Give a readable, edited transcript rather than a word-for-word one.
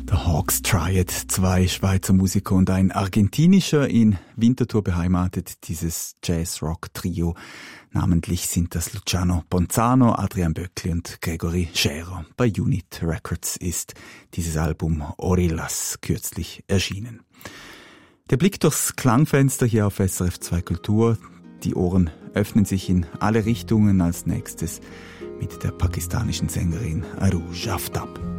Der Hawks Triad, 2 Schweizer Musiker und ein argentinischer, in Winterthur beheimatet, dieses Jazz-Rock-Trio. Namentlich sind das Luciano Ponzano, Adrian Böckli und Gregory Scherer. Bei Unit Records ist dieses Album Orillas kürzlich erschienen. Der Blick durchs Klangfenster hier auf SRF 2 Kultur. Die Ohren öffnen sich in alle Richtungen. Als nächstes mit der pakistanischen Sängerin Arooj Aftab.